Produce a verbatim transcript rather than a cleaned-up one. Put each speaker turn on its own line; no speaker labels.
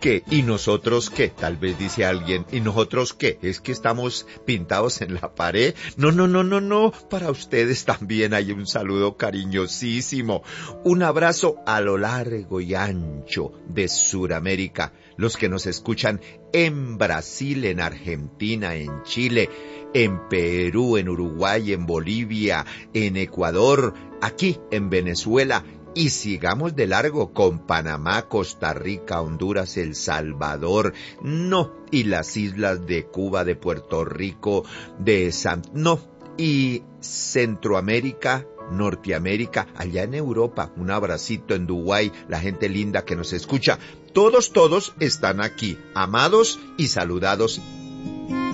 qué? ¿Y nosotros qué? Tal vez dice alguien, ¿y nosotros qué? ¿Es que estamos pintados en la pared? No, no, no, no, no. Para ustedes también hay un saludo cariñosísimo. Un abrazo a lo largo y ancho de Sudamérica. Los que nos escuchan en Brasil, en Argentina, en Chile, en Perú, en Uruguay, en Bolivia, en Ecuador, aquí en Venezuela. Y sigamos de largo con Panamá, Costa Rica, Honduras, El Salvador, no, y las islas de Cuba, de Puerto Rico, de San... no, y Centroamérica, Norteamérica, allá en Europa, un abracito en Dubái, la gente linda que nos escucha. Todos, todos están aquí, amados y saludados.